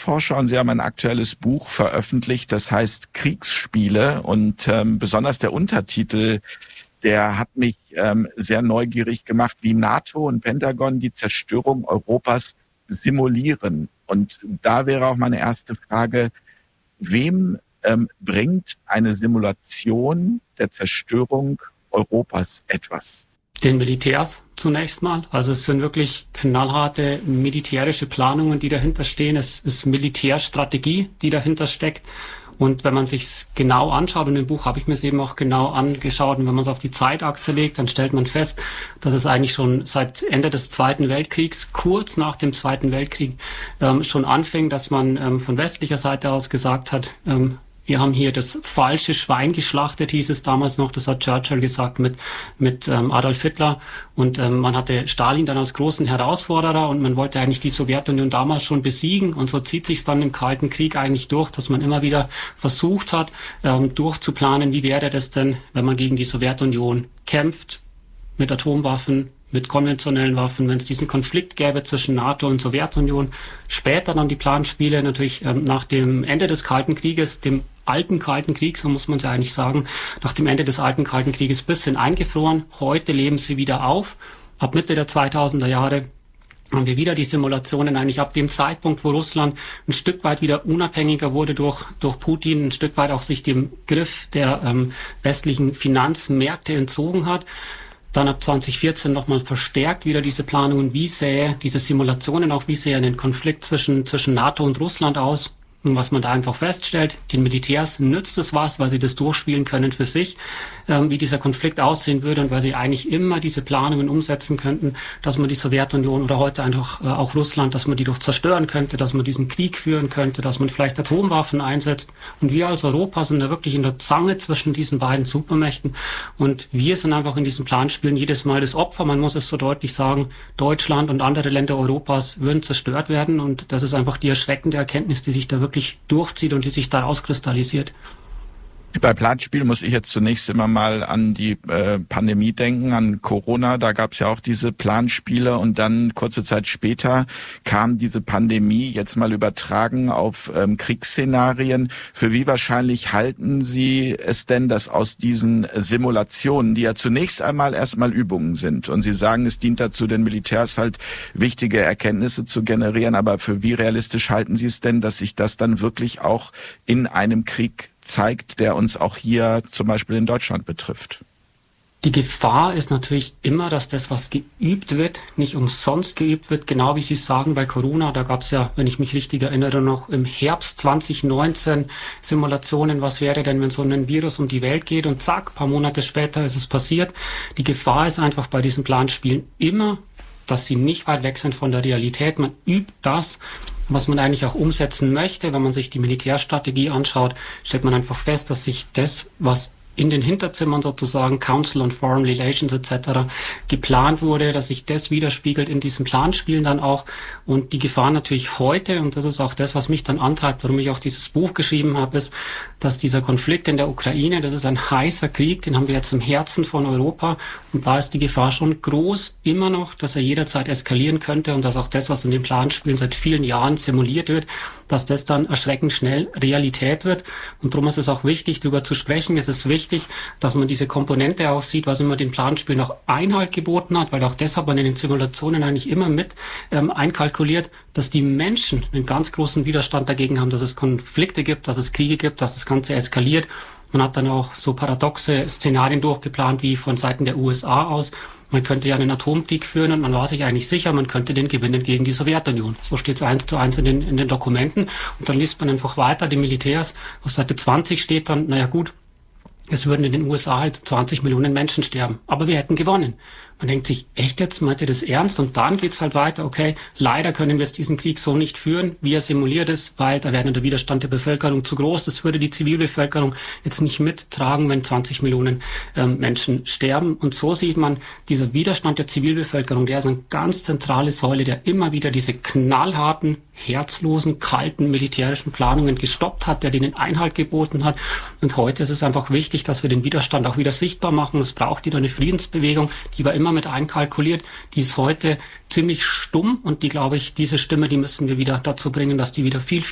Kriegsforscher und Sie haben ein aktuelles Buch veröffentlicht, das heißt Kriegsspiele, und besonders der Untertitel, der hat mich sehr neugierig gemacht, wie NATO und Pentagon die Zerstörung Europas simulieren. Und da wäre auch meine erste Frage, wem bringt eine Simulation der Zerstörung Europas etwas? Den Militärs zunächst mal. Also es sind wirklich knallharte militärische Planungen, die dahinter stehen. Es ist Militärstrategie, die dahinter steckt. Und wenn man sich's genau anschaut, und im Buch habe ich mir es eben auch genau angeschaut, und wenn man es auf die Zeitachse legt, dann stellt man fest, dass es eigentlich schon seit Ende des Zweiten Weltkriegs, kurz nach dem Zweiten Weltkrieg, schon anfing, dass man von westlicher Seite aus gesagt hat, wir haben hier das falsche Schwein geschlachtet, hieß es damals noch. Das hat Churchill gesagt mit Adolf Hitler. Und man hatte Stalin dann als großen Herausforderer und man wollte eigentlich die Sowjetunion damals schon besiegen. Und so zieht sich dann im Kalten Krieg eigentlich durch, dass man immer wieder versucht hat, durchzuplanen, wie wäre das denn, wenn man gegen die Sowjetunion kämpft, mit Atomwaffen, mit konventionellen Waffen, wenn es diesen Konflikt gäbe zwischen NATO und Sowjetunion. Später dann die Planspiele natürlich nach dem Ende des Kalten Krieges, dem alten Kalten Krieg, so muss man es ja eigentlich sagen, nach dem Ende des alten Kalten Krieges bisschen eingefroren. Heute leben sie wieder auf. Ab Mitte der 2000er Jahre haben wir wieder die Simulationen, eigentlich ab dem Zeitpunkt, wo Russland ein Stück weit wieder unabhängiger wurde durch Putin, ein Stück weit auch sich dem Griff der westlichen Finanzmärkte entzogen hat. Dann ab 2014 nochmal verstärkt wieder diese Planungen, diese Simulationen auch, wie sähe ein Konflikt zwischen NATO und Russland aus. Und was man da einfach feststellt, den Militärs nützt es was, weil sie das durchspielen können für sich, wie dieser Konflikt aussehen würde und weil sie eigentlich immer diese Planungen umsetzen könnten, dass man die Sowjetunion oder heute einfach auch Russland, dass man die doch zerstören könnte, dass man diesen Krieg führen könnte, dass man vielleicht Atomwaffen einsetzt. Und wir als Europa sind da wirklich in der Zange zwischen diesen beiden Supermächten. Und wir sind einfach in diesen Planspielen jedes Mal das Opfer. Man muss es so deutlich sagen, Deutschland und andere Länder Europas würden zerstört werden. Und das ist einfach die erschreckende Erkenntnis, die sich da wirklich durchzieht und die sich da auskristallisiert. Bei Planspielen muss ich jetzt zunächst immer mal an die Pandemie denken, an Corona. Da gab es ja auch diese Planspiele und dann kurze Zeit später kam diese Pandemie, jetzt mal übertragen auf Kriegsszenarien. Für wie wahrscheinlich halten Sie es denn, dass aus diesen Simulationen, die ja zunächst einmal erstmal Übungen sind, und Sie sagen, es dient dazu, den Militärs halt wichtige Erkenntnisse zu generieren, aber für wie realistisch halten Sie es denn, dass sich das dann wirklich auch in einem Krieg zeigt, der uns auch hier zum Beispiel in Deutschland betrifft? Die Gefahr ist natürlich immer, dass das, was geübt wird, nicht umsonst geübt wird. Genau wie Sie sagen, bei Corona, da gab es ja, wenn ich mich richtig erinnere, noch im Herbst 2019 Simulationen, was wäre denn, wenn so ein Virus um die Welt geht, und zack, ein paar Monate später ist es passiert. Die Gefahr ist einfach bei diesen Planspielen immer, dass sie nicht weit weg sind von der Realität. Man übt das, was man eigentlich auch umsetzen möchte. Wenn man sich die Militärstrategie anschaut, stellt man einfach fest, dass sich das, was in den Hinterzimmern sozusagen, Council on Foreign Relations etc. geplant wurde, dass sich das widerspiegelt in diesen Planspielen dann auch. Und die Gefahr natürlich heute, und das ist auch das, was mich dann antreibt, warum ich auch dieses Buch geschrieben habe, ist, dass dieser Konflikt in der Ukraine, das ist ein heißer Krieg, den haben wir jetzt im Herzen von Europa, und da ist die Gefahr schon groß, immer noch, dass er jederzeit eskalieren könnte und dass auch das, was in den Planspielen seit vielen Jahren simuliert wird, dass das dann erschreckend schnell Realität wird. Und darum ist es auch wichtig, darüber zu sprechen. Es ist wichtig, dass man diese Komponente auch sieht, was immer den Planspielen noch Einhalt geboten hat, weil auch das hat man in den Simulationen eigentlich immer mit einkalkuliert, dass die Menschen einen ganz großen Widerstand dagegen haben, dass es Konflikte gibt, dass es Kriege gibt, dass das Ganze eskaliert. Man hat dann auch so paradoxe Szenarien durchgeplant, wie von Seiten der USA aus. Man könnte ja einen Atomkrieg führen und man war sich eigentlich sicher, man könnte den gewinnen gegen die Sowjetunion. So steht es 1:1 in den Dokumenten. Und dann liest man einfach weiter, die Militärs, auf Seite 20 steht dann, naja gut, es würden in den USA halt 20 Millionen Menschen sterben. Aber wir hätten gewonnen. Man denkt sich, echt jetzt, meint ihr das ernst? Und dann geht's halt weiter, okay, leider können wir jetzt diesen Krieg so nicht führen, wie er simuliert ist, weil da wäre der Widerstand der Bevölkerung zu groß. Das würde die Zivilbevölkerung jetzt nicht mittragen, wenn 20 Millionen Menschen sterben. Und so sieht man, dieser Widerstand der Zivilbevölkerung, der ist eine ganz zentrale Säule, der immer wieder diese knallharten, herzlosen, kalten militärischen Planungen gestoppt hat, der denen Einhalt geboten hat. Und heute ist es einfach wichtig, dass wir den Widerstand auch wieder sichtbar machen. Es braucht wieder eine Friedensbewegung, die war immer mit einkalkuliert. Die ist heute ziemlich stumm und die, glaube ich, diese Stimme, die müssen wir wieder dazu bringen, dass die wieder viel